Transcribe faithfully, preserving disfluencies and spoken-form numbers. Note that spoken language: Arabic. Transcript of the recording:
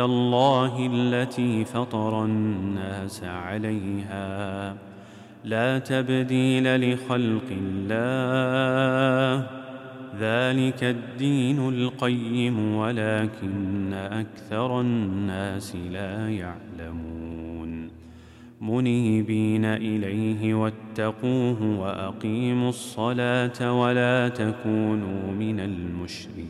الله التي فطر الناس عليها لا تبديل لخلق الله ذلك الدين القيم ولكن أكثر الناس لا يعلمون منيبين إليه واتقوه وأقيموا الصلاة ولا تكونوا من المشركين